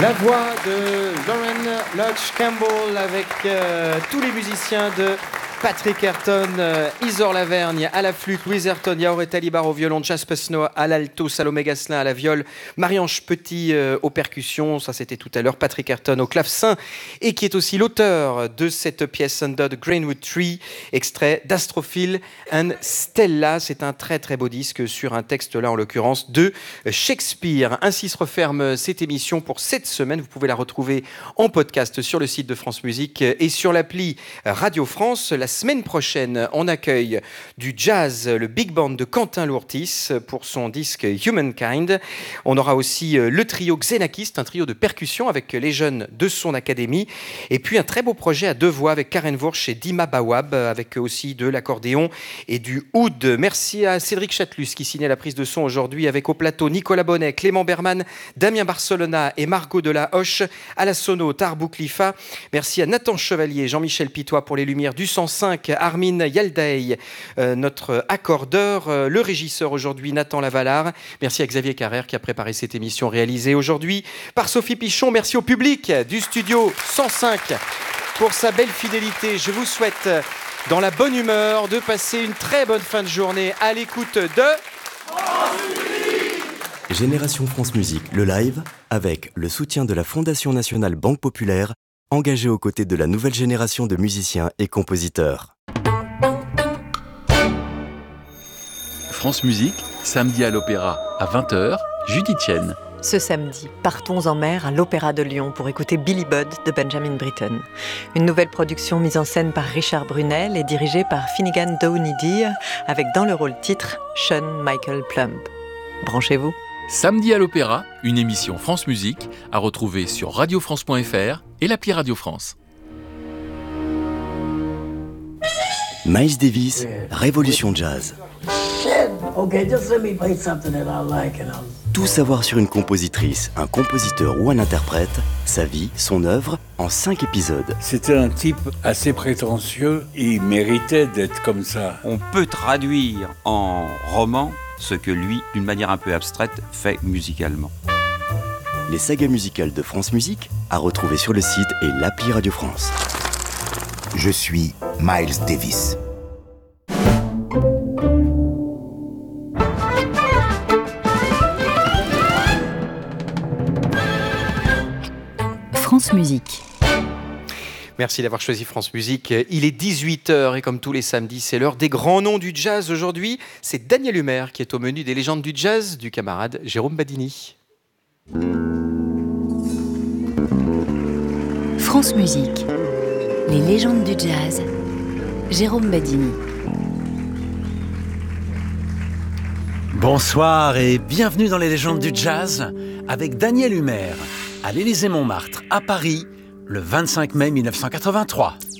La voix de Lauren Lodge Campbell avec tous les musiciens de Patrick Ayrton, Isor Lavergne à la flûte, Louise Ayrton, Yaoret Talibar au violon, Jas Pesno à l'alto, Salomé Gasselin à la viole, Marie-Ange Petit aux percussions, ça c'était tout à l'heure, Patrick Ayrton au clavecin, et qui est aussi l'auteur de cette pièce Under the Greenwood Tree, extrait d'Astrophil and Stella. C'est un très très beau disque sur un texte là en l'occurrence de Shakespeare. Ainsi se referme cette émission pour cette semaine. Vous pouvez la retrouver en podcast sur le site de France Musique et sur l'appli Radio France. La semaine prochaine, on accueille du jazz, le big band de Quentin Lourtis pour son disque Humankind. On aura aussi le trio Xenakist, un trio de percussion avec les jeunes de son académie. Et puis un très beau projet à deux voix avec Karen Wursch et Dima Bawab, avec aussi de l'accordéon et du oud. Merci à Cédric Chatelus qui signait la prise de son aujourd'hui avec au plateau Nicolas Bonnet, Clément Berman, Damien Barcelona et Margot Delahoche. À la sono, Tarbou Klifa. Merci à Nathan Chevalier, Jean-Michel Pitois pour les lumières du 105, Armin Yaldaï, notre accordeur, le régisseur aujourd'hui, Nathan Lavalard. Merci à Xavier Carrère qui a préparé cette émission réalisée aujourd'hui par Sophie Pichon. Merci au public du studio 105 pour sa belle fidélité. Je vous souhaite, dans la bonne humeur, de passer une très bonne fin de journée à l'écoute de Génération France Musique, le live, avec le soutien de la Fondation Nationale Banque Populaire, engagée aux côtés de la nouvelle génération de musiciens et compositeurs. France Musique, samedi à l'Opéra, à 20h, Judith Chen. Ce samedi, partons en mer à l'Opéra de Lyon pour écouter Billy Budd de Benjamin Britten. Une nouvelle production mise en scène par Richard Brunel et dirigée par Finnegan Downey Deer, avec dans le rôle titre Sean Michael Plumb. Branchez-vous. Samedi à l'Opéra, une émission France Musique à retrouver sur radiofrance.fr et l'appli Radio France. Miles Davis, Révolution Jazz. Tout savoir sur une compositrice, un compositeur ou un interprète, sa vie, son œuvre, en 5 épisodes. C'était un type assez prétentieux, il méritait d'être comme ça. On peut traduire en roman ce que lui, d'une manière un peu abstraite, fait musicalement. Les sagas musicales de France Musique à retrouver sur le site et l'appli Radio France. Je suis Miles Davis. France Musique. Merci d'avoir choisi France Musique. Il est 18h et comme tous les samedis, c'est l'heure des grands noms du jazz. Aujourd'hui, c'est Daniel Humer qui est au menu des légendes du jazz du camarade Jérôme Badini. France Musique. Les légendes du jazz. Jérôme Badini. Bonsoir et bienvenue dans les légendes du jazz avec Daniel Humer à l'Élysée-Montmartre à Paris le 25 mai 1983.